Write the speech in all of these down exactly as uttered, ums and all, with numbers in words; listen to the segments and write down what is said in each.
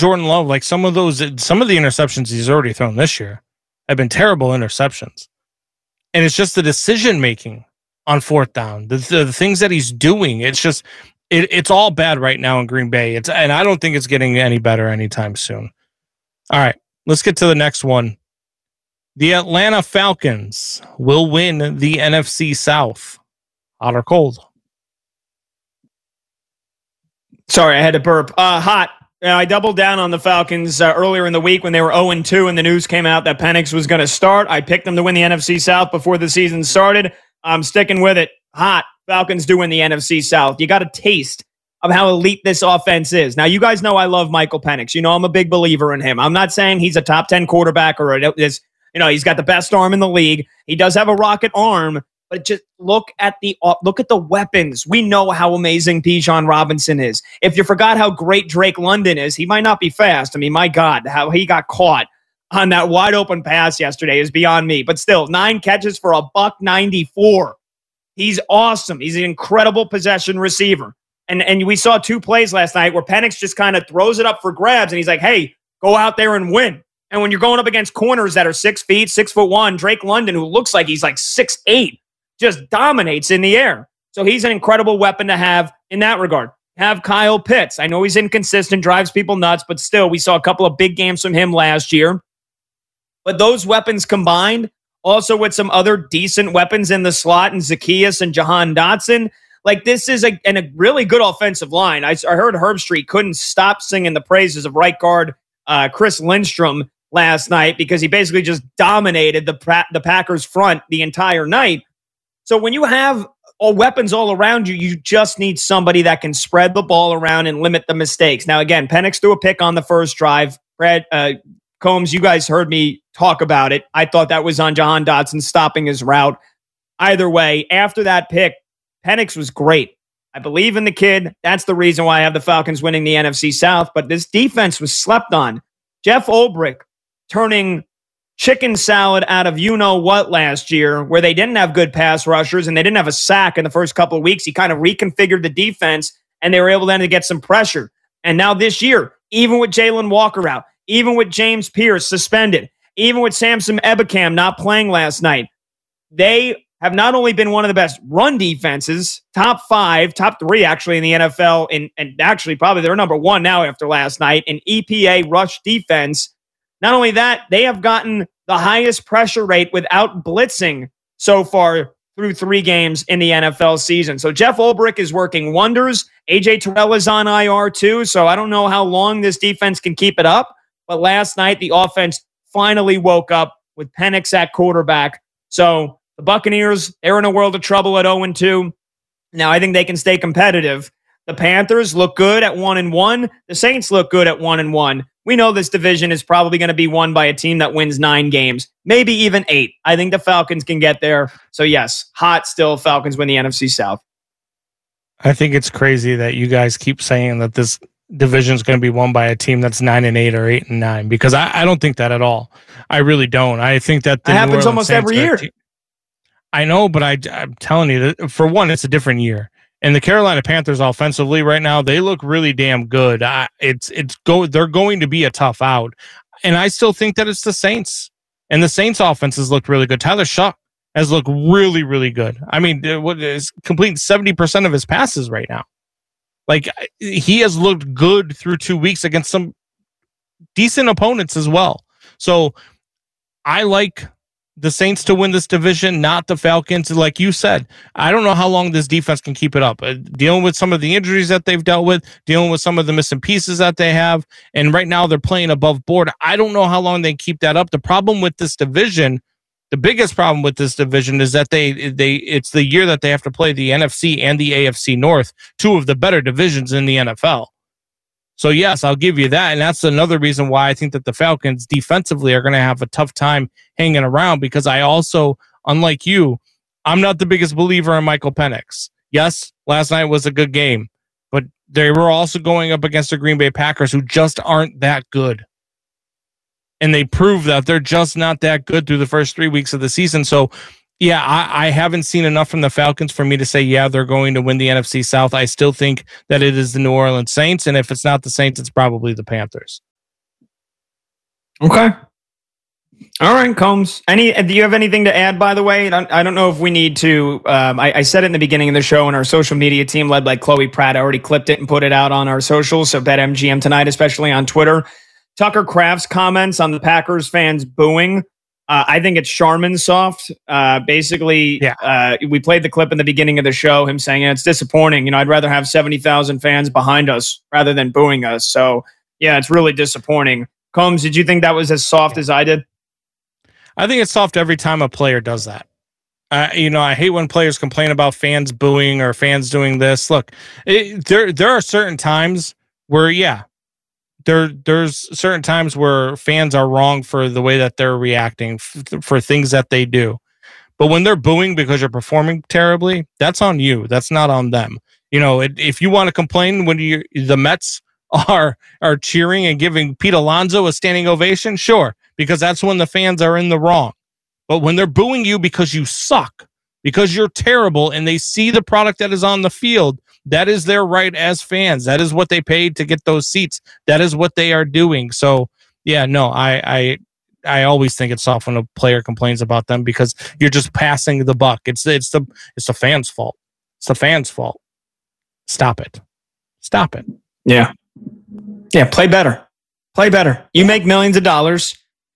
Jordan Love, like some of those, some of the interceptions he's already thrown this year have been terrible interceptions. And it's just the decision making on fourth down, the, the, the things that he's doing. It's just, it, it's all bad right now in Green Bay. It's, and I don't think it's getting any better anytime soon. All right, let's get to the next one. The Atlanta Falcons will win the N F C South. Hot or cold? Sorry, I had to burp. Uh, hot. Uh, I doubled down on the Falcons uh, earlier in the week when they were oh and two and the news came out that Penix was going to start. I picked them to win the N F C South before the season started. I'm sticking with it. Hot. Falcons do win the N F C South. You got a taste of how elite this offense is. Now, you guys know I love Michael Penix. You know I'm a big believer in him. I'm not saying he's a top ten quarterback or is, you know, he's got the best arm in the league. He does have a rocket arm. But just look at the look at the weapons. We know how amazing Bijan Robinson is. If you forgot how great Drake London is, he might not be fast. I mean, my God, how he got caught on that wide open pass yesterday is beyond me. But still, nine catches for a buck ninety-four. He's awesome. He's an incredible possession receiver. And and we saw two plays last night where Penix just kind of throws it up for grabs, and he's like, "Hey, go out there and win." And when you're going up against corners that are six feet, six foot one, Drake London, who looks like he's like six eight. Just dominates in the air. So he's an incredible weapon to have in that regard. Have Kyle Pitts. I know he's inconsistent, drives people nuts, but still, we saw a couple of big games from him last year. But those weapons combined, also with some other decent weapons in the slot, and Zacchaeus and Jahan Dotson, like this is a, and a really good offensive line. I, I heard Herbstreit couldn't stop singing the praises of right guard uh, Chris Lindstrom last night because he basically just dominated the, the Packers front the entire night. So when you have all weapons all around you, you just need somebody that can spread the ball around and limit the mistakes. Now, again, Penix threw a pick on the first drive. Brad uh, Combs, you guys heard me talk about it. I thought that was on Jahan Dotson stopping his route. Either way, after that pick, Penix was great. I believe in the kid. That's the reason why I have the Falcons winning the N F C South. But this defense was slept on. Jeff Ulbrich turning chicken salad out of you-know-what last year, where they didn't have good pass rushers and they didn't have a sack in the first couple of weeks. He kind of reconfigured the defense, and they were able then to get some pressure. And now this year, even with Jalen Walker out, even with James Pierce suspended, even with Samson Ebukam not playing last night, they have not only been one of the best run defenses, top five, top three actually in the N F L, and, and actually probably they're number one now after last night in E P A rush defense. Not only that, they have gotten the highest pressure rate without blitzing so far through three games in the N F L season. So Jeff Ulbrich is working wonders. A J Terrell is on I R too, so I don't know how long this defense can keep it up. But last night, the offense finally woke up with Penix at quarterback. So the Buccaneers, they're in a world of trouble at oh and two. Now, I think they can stay competitive. The Panthers look good at one and one. The Saints look good at one and one. We know this division is probably going to be won by a team that wins nine games, maybe even eight. I think the Falcons can get there. So yes, hot still, Falcons win the N F C South. I think it's crazy that you guys keep saying that this division is going to be won by a team that's nine and eight or eight and nine, because I, I don't think that at all. I really don't. I think that the it happens almost Saints every year. Te- I know, but I, I'm telling you, that for one, it's a different year. And the Carolina Panthers offensively right now, they look really damn good. I, it's it's go. They're going to be a tough out, and I still think that it's the Saints. And the Saints offenses look really good. Tyler Shuck has looked really, really good. I mean, what is completing seventy percent of his passes right now. Like, he has looked good through two weeks against some decent opponents as well. So I like the Saints to win this division, not the Falcons. Like you said, I don't know how long this defense can keep it up. Uh, dealing with some of the injuries that they've dealt with, dealing with some of the missing pieces that they have, and right now they're playing above board. I don't know how long they keep that up. The problem with this division, the biggest problem with this division is that they they it's the year that they have to play the N F C and the A F C North, two of the better divisions in the N F L. So, yes, I'll give you that. And that's another reason why I think that the Falcons defensively are going to have a tough time hanging around, because I also, unlike you, I'm not the biggest believer in Michael Penix. Yes, last night was a good game, but they were also going up against the Green Bay Packers, who just aren't that good. And they proved that they're just not that good through the first three weeks of the season. So, yeah, I, I haven't seen enough from the Falcons for me to say, yeah, they're going to win the N F C South. I still think that it is the New Orleans Saints, and if it's not the Saints, it's probably the Panthers. Okay. All right, Combs. Any? Do you have anything to add? By the way, I don't, I don't know if we need to. Um, I, I said it in the beginning of the show, and our social media team, led by Chloe Pratt, already clipped it and put it out on our socials. So BetMGM tonight, especially on Twitter. Tucker Kraft's comments on the Packers fans booing. Uh, I think it's Charmin soft. Uh, basically, yeah. uh, we played the clip in the beginning of the show, him saying it's disappointing. You know, I'd rather have seventy thousand fans behind us rather than booing us. So, yeah, it's really disappointing. Combs, did you think that was as soft as I did? I think it's soft every time a player does that. Uh, you know, I hate when players complain about fans booing or fans doing this. Look, it, there there are certain times where, yeah, there there's certain times where fans are wrong for the way that they're reacting f- for things that they do. But when they're booing because you're performing terribly, that's on you. That's not on them. You know, it, if you want to complain when you the Mets are are cheering and giving Pete Alonso a standing ovation, sure, because that's when the fans are in the wrong. But when they're booing you because you suck, because you're terrible, and they see the product that is on the field, that is their right as fans. That is what they paid to get those seats. That is what they are doing. So, yeah, no, I I, I always think it's soft when a player complains about them because you're just passing the buck. It's it's the it's the fans' fault. It's the fans' fault. Stop it. Stop it. Yeah. Yeah, play better. Play better. You make millions of dollars,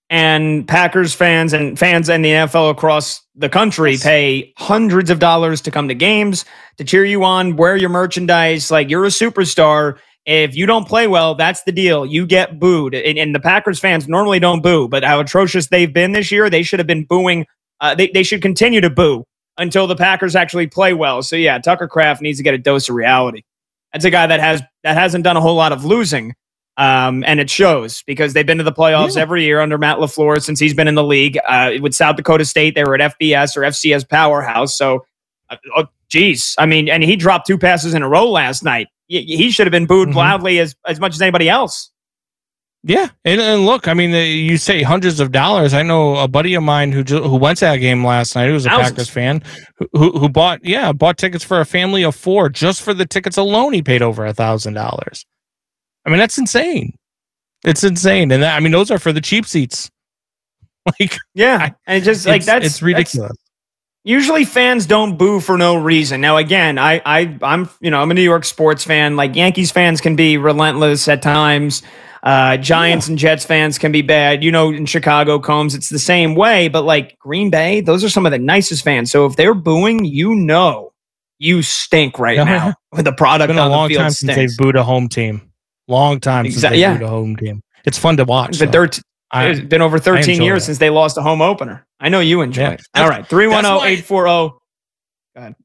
and Packers fans and fans in the N F L across the country pay hundreds of dollars to come to games, to cheer you on, wear your merchandise. Like, you're a superstar. If you don't play well, that's the deal. You get booed. And, and the Packers fans normally don't boo, but how atrocious they've been this year, they should have been booing. Uh, they, they should continue to boo until the Packers actually play well. So, yeah, Tucker Kraft needs to get a dose of reality. That's a guy that has that hasn't done a whole lot of losing. Um, and it shows because they've been to the playoffs yeah. every year under Matt LaFleur since he's been in the league. Uh, with South Dakota State, they were at F B S or F C S Powerhouse. So, uh, oh, geez. I mean, and he dropped two passes in a row last night. He should have been booed mm-hmm. loudly as, as much as anybody else. Yeah. And, and look, I mean, you say hundreds of dollars. I know a buddy of mine who who went to that game last night, who was a Thousands. Packers fan, who, who bought, yeah, bought tickets for a family of four. Just for the tickets alone, he paid over a thousand dollars. I mean, that's insane. It's insane. And that, I mean, those are for the cheap seats. Like, yeah. I, and just like, that's, it's ridiculous. That's, usually fans don't boo for no reason. Now, again, I, I, I'm, you know, I'm a New York sports fan. Like, Yankees fans can be relentless at times. Uh, Giants yeah. and Jets fans can be bad. You know, in Chicago, Combs, it's the same way. But like Green Bay, those are some of the nicest fans. So if they're booing, you know, you stink right yeah. now with the product. It's been on a long the field time stinks. since they've booed a home team. Long time since exactly. they yeah. booed a home team. It's fun to watch. It's been, it's been over thirteen years that. since they lost a home opener. I know you enjoy yeah. it. All right. three one zero, eight four zero. Go ahead.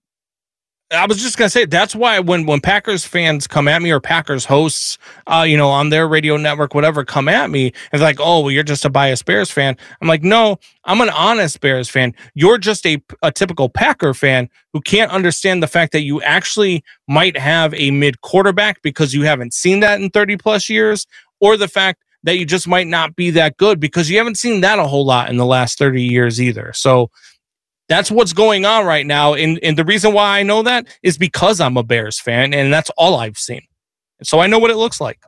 I was just going to say, that's why when, when Packers fans come at me or Packers hosts, uh, you know, on their radio network, whatever, come at me, it's like, oh, well, you're just a biased Bears fan. I'm like, no, I'm an honest Bears fan. You're just a, a typical Packer fan who can't understand the fact that you actually might have a mid quarterback because you haven't seen that in thirty plus years, or the fact that you just might not be that good because you haven't seen that a whole lot in the last thirty years either. So that's what's going on right now. And, and the reason why I know that is because I'm a Bears fan, and that's all I've seen. So I know what it looks like.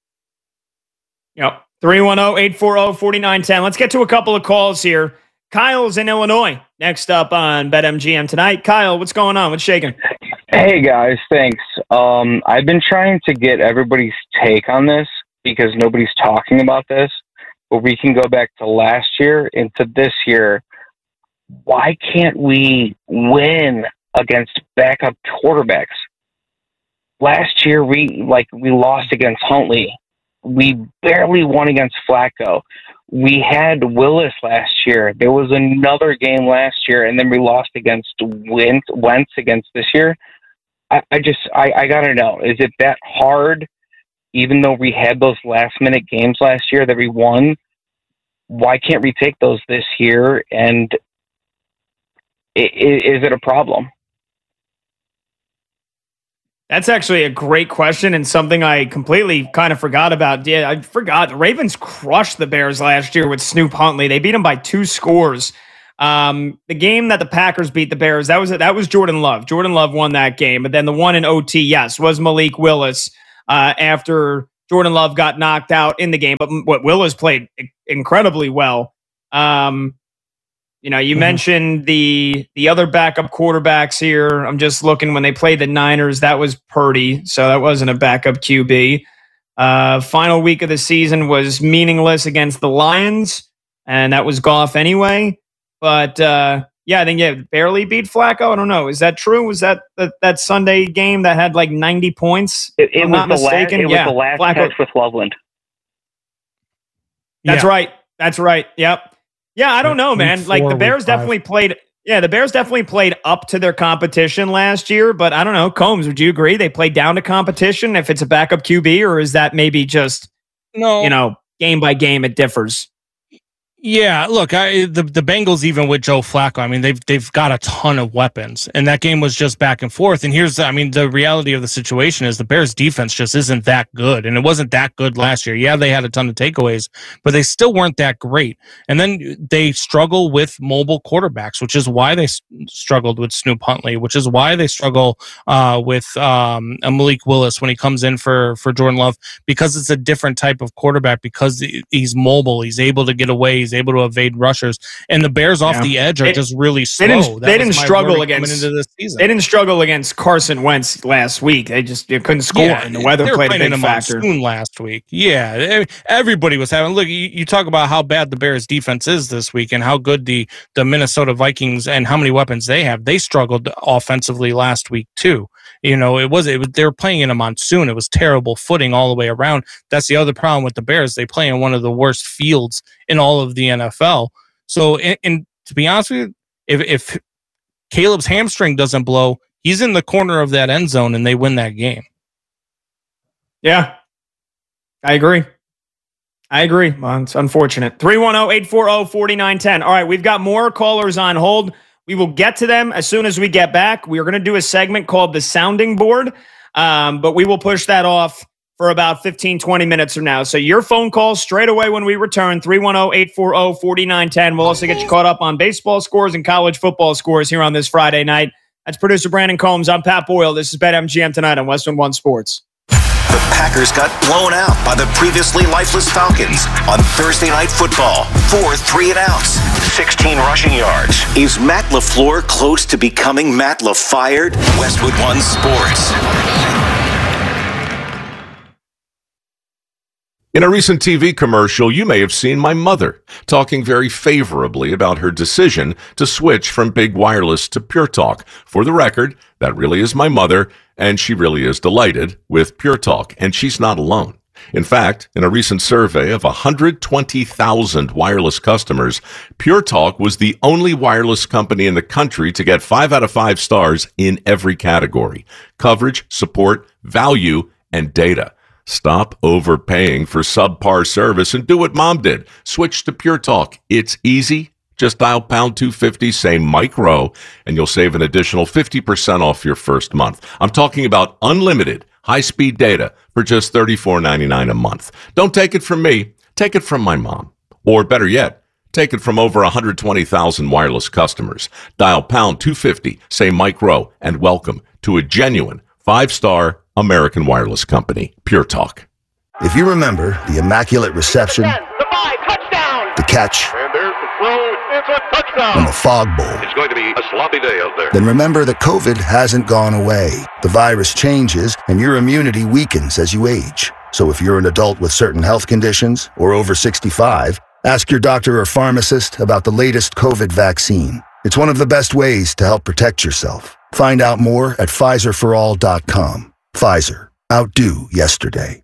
Yep. three one zero, eight four zero, four nine one zero. Let's get to a couple of calls here. Kyle's in Illinois. Next up on BetMGM tonight. Kyle, what's going on? What's shaking? Hey, guys. Thanks. Um, I've been trying to get everybody's take on this because nobody's talking about this. But we can go back to last year into this year. Why can't we win against backup quarterbacks? Last year, we like we lost against Huntley. We barely won against Flacco. We had Willis last year. There was another game last year, and then we lost against Wentz against this year. I, I just, I, I gotta know, is it that hard, even though we had those last-minute games last year that we won? Why can't we take those this year, and is it a problem? That's actually a great question and something I completely kind of forgot about. Yeah, I forgot. The Ravens crushed the Bears last year with Snoop Huntley. They beat them by two scores. Um, the game that the Packers beat the Bears, that was that was Jordan Love. Jordan Love won that game. But then the one in O T, yes, was Malik Willis uh, after Jordan Love got knocked out in the game, but what Willis played incredibly well. Um, you know, you mm-hmm. mentioned the the other backup quarterbacks here. I'm just looking when they played the Niners. That was Purdy, so that wasn't a backup Q B. Uh, final week of the season was meaningless against the Lions, and that was Goff anyway. But uh, yeah, I think yeah, barely beat Flacco. I don't know. Is that true? Was that that, that Sunday game that had like ninety points? It, it was not the mistaken. last. It yeah, was the last Flacco. catch with Loveland. That's yeah. right. That's right. Yep. Yeah, I don't know, man. Like the Bears definitely played. Yeah, the Bears definitely played up to their competition last year, but I don't know. Combs, would you agree they played down to competition if it's a backup Q B, or is that maybe just no? You know, game by game it differs. Yeah, look, I, the the Bengals, even with Joe Flacco, I mean, they've they've got a ton of weapons, and that game was just back and forth. And here's, I mean, the reality of the situation is the Bears' defense just isn't that good, and it wasn't that good last year. Yeah, they had a ton of takeaways, but they still weren't that great. And then they struggle with mobile quarterbacks, which is why they s- struggled with Snoop Huntley, which is why they struggle uh, with um, Malik Willis when he comes in for for Jordan Love, because it's a different type of quarterback, because he's mobile, he's able to get away. He's able to evade rushers, and the Bears off yeah. the edge are it, just really slow. They didn't, they didn't struggle against into this season. They didn't struggle against Carson Wentz last week. They just they couldn't score, yeah, and the weather played a big factor. Last week, yeah, everybody was having. Look, you, you talk about how bad the Bears defense is this week, and how good the the Minnesota Vikings and how many weapons they have. They struggled offensively last week too. You know, it was it was they were playing in a monsoon. It was terrible footing all the way around. That's the other problem with the Bears. They play in one of the worst fields in all of the N F L. So, and, and to be honest with you, if if Caleb's hamstring doesn't blow, he's in the corner of that end zone and they win that game. Yeah, I agree. I agree. Well, it's unfortunate. three one zero, eight four zero, four nine one zero. All right, we've got more callers on hold. We will get to them as soon as we get back. We are going to do a segment called the Sounding Board, um, but we will push that off for about fifteen, twenty minutes from now. So your phone calls straight away when we return, three one zero, eight four zero, four nine one zero. We'll also get you caught up on baseball scores and college football scores here on this Friday night. That's producer Brandon Combs. I'm Pat Boyle. This is BetMGM tonight on Western One Sports. The Packers got blown out by the previously lifeless Falcons on Thursday Night Football. Four three and outs, sixteen rushing yards. Is Matt LaFleur close to becoming Matt LaFired? Westwood One Sports. In a recent T V commercial, you may have seen my mother talking very favorably about her decision to switch from Big Wireless to Pure Talk. For the record, that really is my mother, and she really is delighted with Pure Talk, and she's not alone. In fact, in a recent survey of one hundred twenty thousand wireless customers, Pure Talk was the only wireless company in the country to get five out of five stars in every category: coverage, support, value, and data. Stop overpaying for subpar service and do what Mom did. Switch to Pure Talk. It's easy. Just dial pound two fifty, say Mike Rowe, and you'll save an additional fifty percent off your first month. I'm talking about unlimited high-speed data for just thirty-four ninety-nine a month. Don't take it from me. Take it from my mom. Or better yet, take it from over one hundred twenty thousand wireless customers. Dial pound two fifty, say Mike Rowe, and welcome to a genuine five-star American wireless company, Pure Talk. If you remember the immaculate reception, the five, touchdown, the catch, and there's the throw, it's a touchdown, and the fog bowl, it's going to be a sloppy day out there. Then remember that COVID hasn't gone away. The virus changes, and your immunity weakens as you age. So if you're an adult with certain health conditions or over sixty-five, ask your doctor or pharmacist about the latest COVID vaccine. It's one of the best ways to help protect yourself. Find out more at Pfizer for all dot com. Pfizer. Outdo yesterday.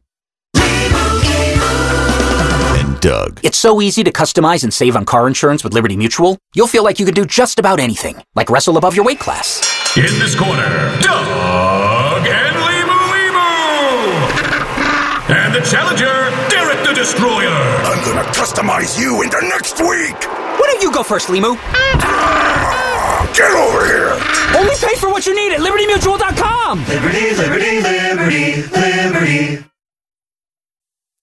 And Doug. It's so easy to customize and save on car insurance with Liberty Mutual. You'll feel like you could do just about anything, like wrestle above your weight class. In this corner, Doug and Limu Limu. And the challenger, Derek the Destroyer. I'm gonna customize you into next week. Why don't you go first, Limu? Get over here! Only pay for what you need at Liberty Mutual dot com! Liberty, liberty, liberty, liberty.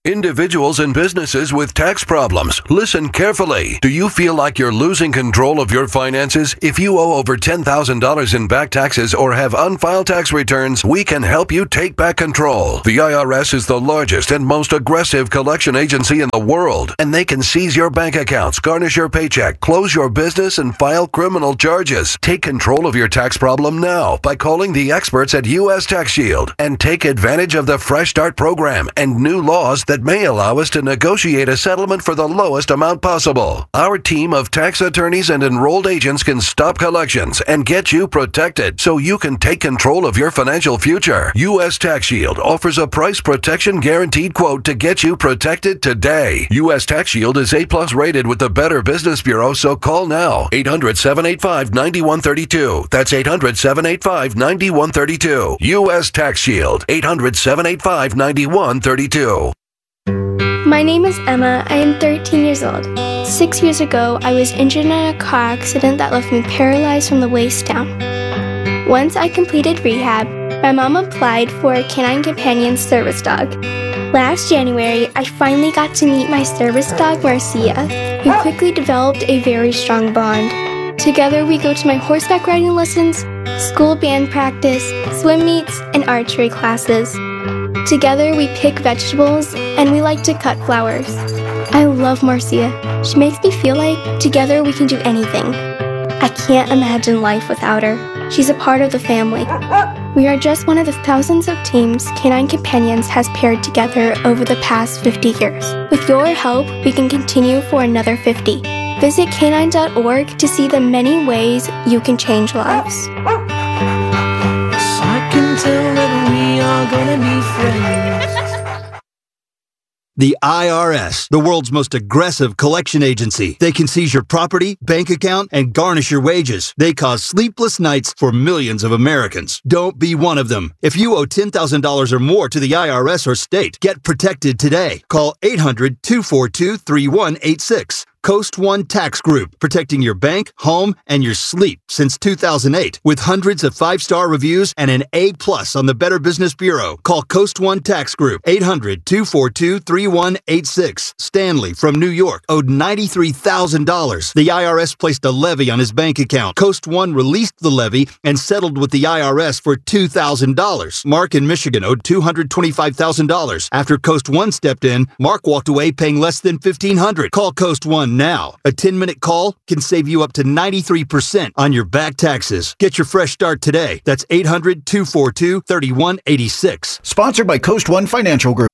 Individuals and businesses with tax problems, listen carefully. Do you feel like you're losing control of your finances? If you owe over ten thousand dollars in back taxes or have unfiled tax returns, we can help you take back control. The I R S is the largest and most aggressive collection agency in the world, and they can seize your bank accounts, garnish your paycheck, close your business, and file criminal charges. Take control of your tax problem now by calling the experts at U S Tax Shield and take advantage of the Fresh Start program and new laws that may allow us to negotiate a settlement for the lowest amount possible. Our team of tax attorneys and enrolled agents can stop collections and get you protected so you can take control of your financial future. U S Tax Shield offers a price protection guaranteed quote to get you protected today. U S Tax Shield is A plus rated with the Better Business Bureau, so call now. eight hundred, seven eight five, nine one three two. That's eight hundred, seven eight five, nine one three two. U S Tax Shield. eight hundred, seven eight five, nine one three two. My name is Emma. I am thirteen years old. Six years ago, I was injured in a car accident that left me paralyzed from the waist down. Once I completed rehab, my mom applied for a Canine Companion service dog. Last January, I finally got to meet my service dog, Marcia, who quickly developed a very strong bond. Together, we go to my horseback riding lessons, school band practice, swim meets, and archery classes. Together, we pick vegetables, and we like to cut flowers. I love Marcia. She makes me feel like together we can do anything. I can't imagine life without her. She's a part of the family. We are just one of the thousands of teams Canine Companions has paired together over the past fifty years. With your help, we can continue for another fifty. Visit canine dot org to see the many ways you can change lives. I can tell that we are gonna be friends. The I R S, the world's most aggressive collection agency. They can seize your property, bank account, and garnish your wages. They cause sleepless nights for millions of Americans. Don't be one of them. If you owe ten thousand dollars or more to the I R S or state, get protected today. Call eight hundred, two four two, three one eight six. Coast One Tax Group, protecting your bank, home, and your sleep since two thousand eight. With hundreds of five-star reviews and an A plus on the Better Business Bureau. Call Coast One Tax Group, eight hundred, two four two, three one eight six. Stanley from New York owed ninety-three thousand dollars. The I R S placed a levy on his bank account. Coast One released the levy and settled with the I R S for two thousand dollars. Mark in Michigan owed two hundred twenty-five thousand dollars. After Coast One stepped in, Mark walked away paying less than fifteen hundred dollars. Call Coast One now. A ten-minute call can save you up to ninety-three percent on your back taxes. Get your fresh start today. That's eight hundred, two four two, three one eight six. Sponsored by Coast One Financial Group.